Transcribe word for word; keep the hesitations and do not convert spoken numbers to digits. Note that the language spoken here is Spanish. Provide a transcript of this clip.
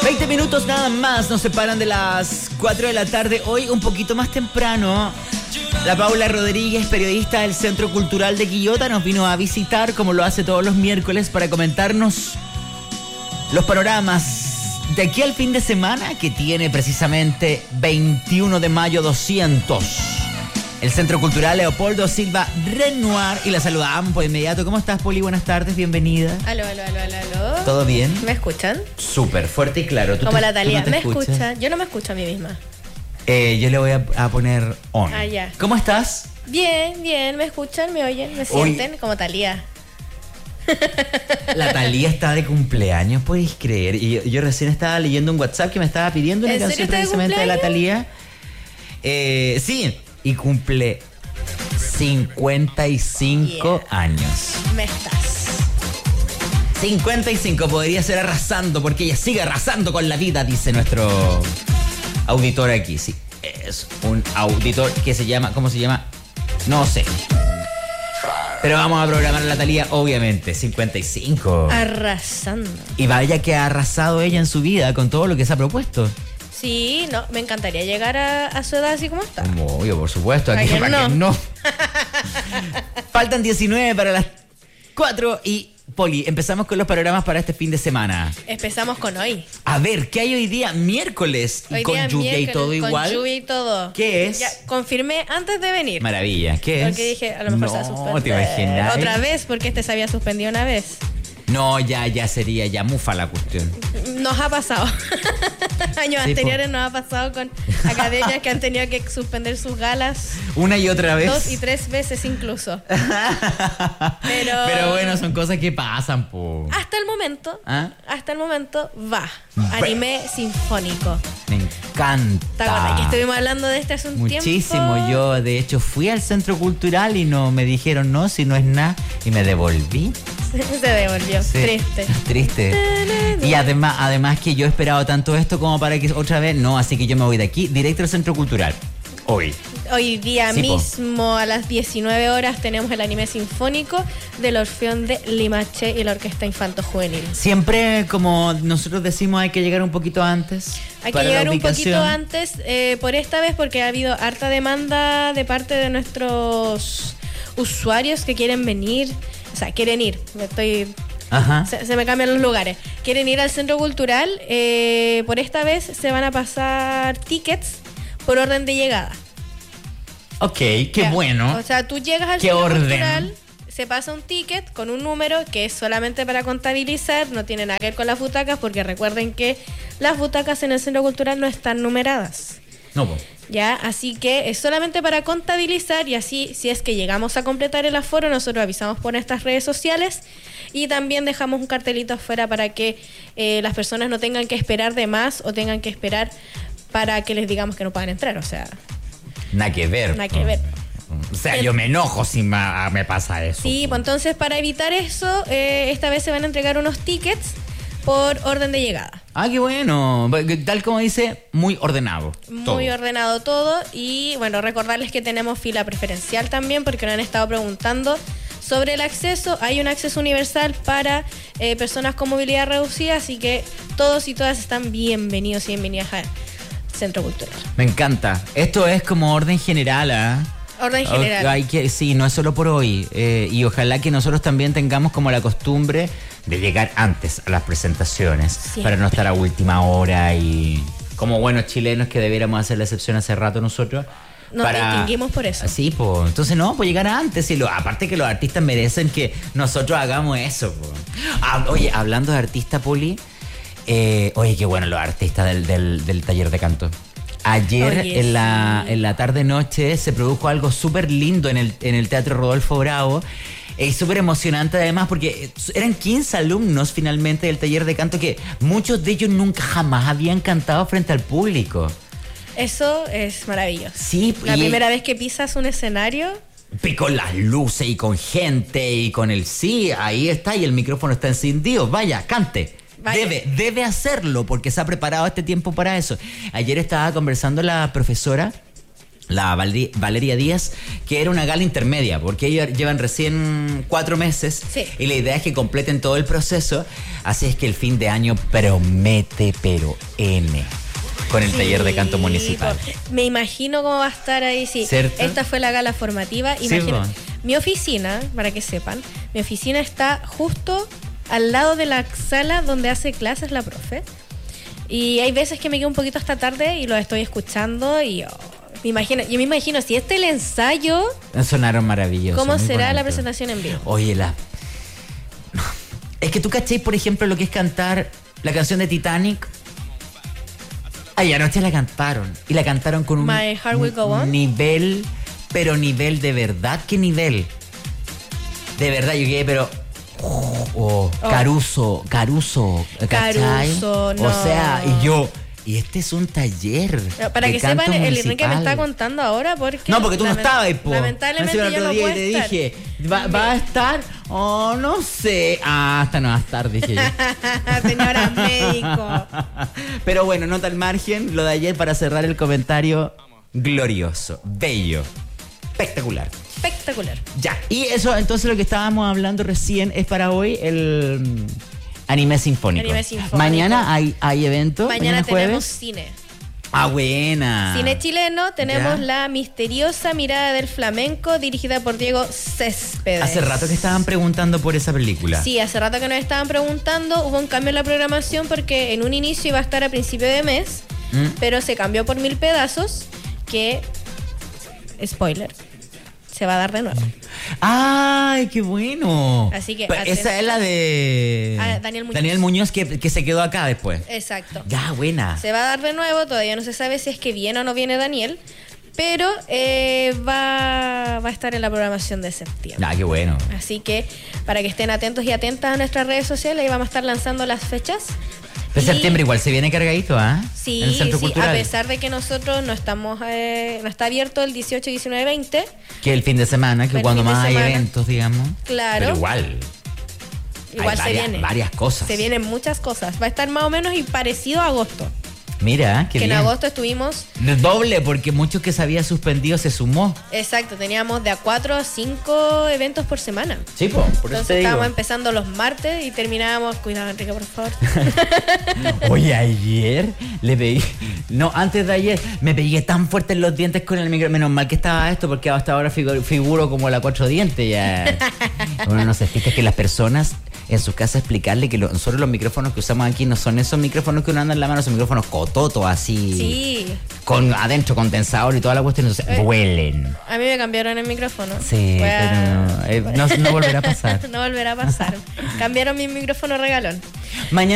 veinte minutos nada más nos separan de las cuatro de la tarde. Hoy un poquito más temprano, la Paula Rodríguez, periodista del Centro Cultural de Quillota, nos vino a visitar, como lo hace todos los miércoles, para comentarnos los panoramas de aquí al fin de semana, que tiene precisamente veintiuno de mayo doscientos. El Centro Cultural Leopoldo Silva Renoir, y la saludamos por inmediato. ¿Cómo estás, Poli? Buenas tardes, bienvenida. Aló, aló, aló, aló, aló. ¿Todo bien? ¿Me escuchan? Súper, fuerte y claro. ¿Tú Como te, la Talía, no te ¿me escuchas? escucha? Yo no me escucho a mí misma. Eh, yo le voy a, a poner on. Ah, ya. ¿Cómo estás? Bien, bien, ¿me escuchan? ¿Me oyen? ¿Me Hoy- sienten? Como Talía. La Talía está de cumpleaños, ¿puedes creer? Y yo, yo recién estaba leyendo un WhatsApp que me estaba pidiendo una ¿En canción serio está de precisamente de la cumpleaños? Talía. Eh, sí, y cumple cincuenta y cinco Yeah. años. Me estás. cincuenta y cinco, podría ser arrasando, porque ella sigue arrasando con la vida, dice nuestro auditor aquí. Sí, es un auditor que se llama, ¿cómo se llama? No sé. Pero vamos a programar a la Talía, obviamente, cincuenta y cinco. Arrasando. Y vaya que ha arrasado ella en su vida con todo lo que se ha propuesto. Sí, no, me encantaría llegar a, a su edad así como está. Como obvio, por supuesto. Aquí, Ayer ¿para qué no. no? Faltan diecinueve para las cuatro y... Poli, empezamos con los panoramas para este fin de semana. Empezamos con hoy. A ver, ¿qué hay hoy día? Miércoles. Y Hoy con día lluvia y miércoles, todo con igual. lluvia y todo. ¿Qué es? Ya, confirmé antes de venir. Maravilla. ¿Qué es? Porque dije, a lo mejor se va a No, suspender. ¿te imaginas? Otra vez, porque este se había suspendido una vez. No, ya, ya sería ya mufa la cuestión. Nos ha pasado. Años Sí, anteriores po. nos ha pasado con academias que han tenido que suspender sus galas Una y otra vez. dos y tres veces incluso. Pero, Pero bueno, son cosas que pasan, po. hasta el momento, ¿Ah? hasta el momento va. Va. Anime sinfónico. Me ¿Te acuerdas que encanta. estuvimos hablando de este hace un Muchísimo. tiempo? Yo, de hecho, fui al centro cultural y no me dijeron no, si no es nada. Y me devolví. Se devolvió. Sí. Triste. Triste. Y además, además que yo he esperado tanto esto como para que otra vez. No, así que yo me voy de aquí directo al centro cultural. Hoy. Hoy día Sí, po. mismo a las diecinueve horas tenemos el anime sinfónico del Orfeón de Limache y la Orquesta Infanto Juvenil. Siempre, como nosotros decimos, hay que llegar un poquito antes. Hay que para la llegar un ubicación. poquito antes, eh, por esta vez, porque ha habido harta demanda de parte de nuestros usuarios que quieren venir, o sea, quieren ir, me estoy, Ajá. se, se me cambian los lugares, quieren ir al centro cultural, eh, por esta vez se van a pasar tickets por orden de llegada. Ok, qué Ya. bueno. O sea, tú llegas al ¿Qué centro orden? cultural, se pasa un ticket con un número que es solamente para contabilizar, no tiene nada que ver con las butacas, porque recuerden que las butacas en el centro cultural no están numeradas. No, po. Ya, así que es solamente para contabilizar y así, si es que llegamos a completar el aforo, nosotros avisamos por nuestras redes sociales y también dejamos un cartelito afuera para que eh, las personas no tengan que esperar de más o tengan que esperar para que les digamos que no puedan entrar, o sea, Nada que ver. nada que ver. O sea, yo me enojo si ma- me pasa eso. Sí, pues entonces para evitar eso, eh, esta vez se van a entregar unos tickets por orden de llegada. Ah, qué bueno. Tal como dice, muy ordenado. Muy todo. ordenado todo y bueno, recordarles que tenemos fila preferencial también porque nos han estado preguntando sobre el acceso. Hay un acceso universal para eh, personas con movilidad reducida, así que todos y todas están bienvenidos y bienvenidas al Centro Cultural. Me encanta. Esto es como orden general, ¿ah? Orden general. Hay que, sí, no es solo por hoy. Eh, y ojalá que nosotros también tengamos como la costumbre de llegar antes a las presentaciones. Siempre. Para no estar a última hora y como buenos chilenos que debiéramos hacer la excepción hace rato nosotros. Nos distinguimos por eso. Sí, pues. Entonces, no, pues llegar antes. Y lo, aparte que los artistas merecen que nosotros hagamos eso, po. Ah, oye, hablando de artista, Poli, eh, oye, qué bueno los artistas del, del, del taller de canto. Ayer Oye, en la, sí. en la tarde-noche se produjo algo súper lindo en el, en el Teatro Rodolfo Bravo. Y súper emocionante además porque eran quince alumnos finalmente del taller de canto que muchos de ellos nunca jamás habían cantado frente al público. Eso es maravilloso. Sí, La y- primera vez que pisas un escenario, Y con las luces y con gente y con el sí, ahí está y el micrófono está encendido. Vaya, cante. Vaya. Debe, debe hacerlo porque se ha preparado este tiempo para eso. Ayer estaba conversando la profesora la Valeria, Valeria Díaz, que era una gala intermedia, porque ellos llevan recién cuatro meses sí. y la idea es que completen todo el proceso, así es que el fin de año promete, pero N, con el sí, taller de canto municipal. Me imagino cómo va a estar ahí, sí. ¿Cierto? Esta fue la gala formativa, imagino. Sí, mi oficina, para que sepan, mi oficina está justo al lado de la sala donde hace clases la profe, y hay veces que me quedo un poquito hasta tarde y lo estoy escuchando y... Oh, Me imagino, yo me imagino, si este es el ensayo... Sonaron maravillosos. ¿Cómo será bonito. La presentación en vivo? Oye, la... Es que tú cachéis, por ejemplo, lo que es cantar la canción de Titanic. Ay, anoche la cantaron. Y la cantaron con un, My Heart Will Go On. nivel, pero nivel de verdad, ¿qué nivel? De verdad, yo quedé, pero... Oh, oh, oh. Caruso, Caruso, ¿cachai? Caruso, no. O sea, y yo... Y este es un taller. Para de que canto sepan, el municipal. Enrique me está contando ahora porque... No, porque tú no lament- estabas ahí, po. Lamentablemente el yo otro no día puedo y te estar. dije, ¿va, ¿va a estar? Oh, no sé. Ah, hasta no va a estar, dije yo. Señora médico. Pero bueno, nota al margen, lo de ayer para cerrar el comentario. Glorioso, bello, espectacular. Espectacular. Ya, y eso, entonces lo que estábamos hablando recién es para hoy el... Anime sinfónico. Anime sinfónico. Mañana hay, hay evento. Mañana, mañana tenemos jueves. cine. Ah, buena. Cine chileno, tenemos ¿Ya? La misteriosa mirada del flamenco, dirigida por Diego Céspedes. Hace rato que estaban preguntando por esa película. Sí, hace rato que nos estaban preguntando. Hubo un cambio en la programación porque en un inicio iba a estar a principio de mes, ¿Mm? pero se cambió por Mil Pedazos, que, spoiler, se va a dar de nuevo. ¡Ay, qué bueno! Así que Pero atención. esa es la de Ah, Daniel Muñoz. Daniel Muñoz que, que se quedó acá después. Exacto. Ya, buena. Se va a dar de nuevo, todavía no se sabe si es que viene o no viene Daniel, pero eh, va, va a estar en la programación de septiembre. Ah, qué bueno. Así que para que estén atentos y atentas a nuestras redes sociales, ahí vamos a estar lanzando las fechas. De Y- septiembre igual se viene cargadito, ¿ah? Sí, En el Centro sí, Cultural. a pesar de que nosotros no estamos, eh, no está abierto el dieciocho, diecinueve, veinte. Que el fin de semana, que El cuando fin de más hay semana. eventos, digamos. Claro. Pero igual. Igual hay se varias, viene. varias cosas. Se vienen muchas cosas. Va a estar más o menos y parecido a agosto. Mira, qué que bien. en agosto estuvimos, De doble, porque muchos que se había suspendido se sumó. exacto, teníamos de a cuatro a cinco eventos por semana. Sí, po, por eso Entonces te digo. estábamos empezando los martes y terminábamos, cuidado Enrique, por favor. Oye, ayer le pegué. No, antes de ayer me pegué tan fuerte en los dientes con el micro. Menos mal que estaba esto, porque hasta ahora figu- figuro como la cuatro dientes ya. Uno no se fija que las personas en su casa explicarle que lo- nosotros los micrófonos que usamos aquí no son esos micrófonos que uno anda en la mano, son micrófonos cototos así. Sí, Con adentro condensador y toda la cuestión. Entonces, Eh. vuelen. a mí me cambiaron el micrófono. Sí, Voy a- pero no, eh, no, no volverá a pasar. no volverá a pasar. Cambiaron mi micrófono regalón. Mañana